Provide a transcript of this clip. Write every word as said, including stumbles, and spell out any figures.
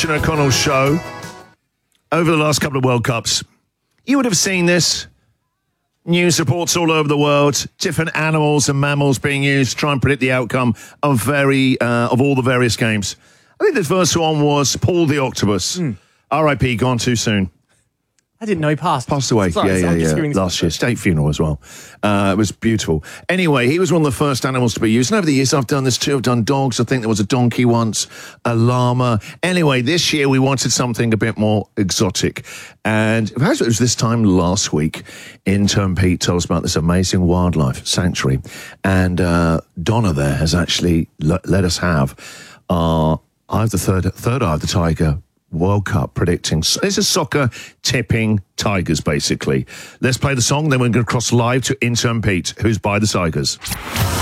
Richard O'Connell's show over the last couple of World Cups. You would have seen this. News reports all over the world, different animals and mammals being used to try and predict the outcome of very uh, of all the various games. I think the first one was Paul the Octopus. Mm. R I P, gone too soon. I didn't know he passed. Passed away, Sorry, yeah, yeah, yeah. Last year, state funeral as well. Uh, it was beautiful. Anyway, he was one of the first animals to be used. And over the years, I've done this too. I've done dogs. I think there was a donkey once, a llama. Anyway, this year we wanted something a bit more exotic. And perhaps it was this time last week, intern Pete told us about this amazing wildlife sanctuary. And uh, Donna there has actually l- let us have our Eye of the Third, third Eye of the Tiger World Cup predicting. This is soccer tipping Tigers, basically. Let's play the song, then we're going to cross live to intern Pete, who's by the Tigers.